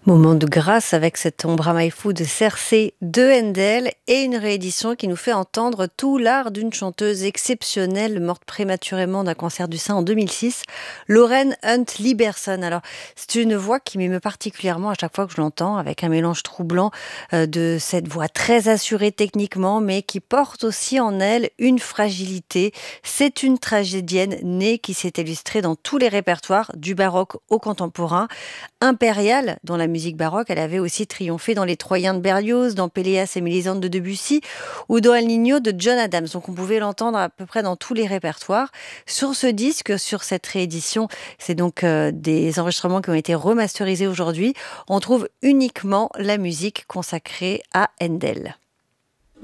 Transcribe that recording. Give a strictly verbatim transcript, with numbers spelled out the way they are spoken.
Moment de grâce avec cette Ombra Mai Fu de Cersei de Handel et une réédition qui nous fait entendre tout l'art d'une chanteuse exceptionnelle morte prématurément d'un cancer du sein en deux mille six, Lauren Hunt Liberson. Alors, c'est une voix qui m'émeut particulièrement à chaque fois que je l'entends, avec un mélange troublant euh, de cette voix très assurée techniquement, mais qui porte aussi en elle une fragilité. C'est une tragédienne née qui s'est illustrée dans tous les répertoires, du baroque au contemporain. Impériale, dans la musique baroque, elle avait aussi triomphé dans Les Troyens de Berlioz, dans Péléas et Mélisande de Debussy ou dans El Niño de John Adams. Donc on pouvait l'entendre à peu près dans tous les répertoires. Sur ce disque, sur cette réédition, c'est donc euh, des enregistrements qui ont été remasterisés aujourd'hui. On trouve uniquement la musique consacrée à Handel.